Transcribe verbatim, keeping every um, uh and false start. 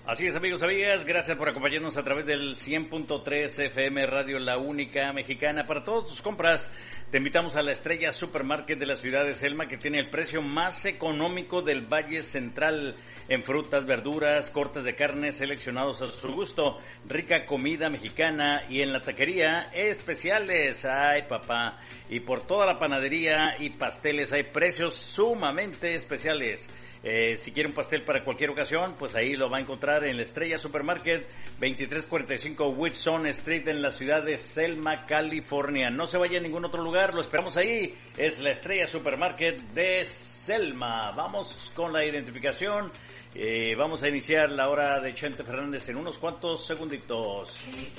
Así es, amigos, amigas, gracias por acompañarnos a través del cien punto tres F M Radio La Única Mexicana. Para todas tus compras, te invitamos a la Estrella Supermarket de la ciudad de Selma, que tiene el precio más económico del Valle Central en frutas, verduras, cortes de carne seleccionados a su gusto, rica comida mexicana, y en la taquería especiales. Ay, papá, y por toda la panadería y pasteles hay precios sumamente especiales. Eh, si quiere un pastel para cualquier ocasión, pues ahí lo va a encontrar en la Estrella Supermarket, veintitrés cuarenta y cinco Whitson Street en la ciudad de Selma, California. No se vaya a ningún otro lugar, lo esperamos ahí. Es la Estrella Supermarket de Selma. Vamos con la identificación. Eh, vamos a iniciar la hora de Chente Fernández en unos cuantos segunditos.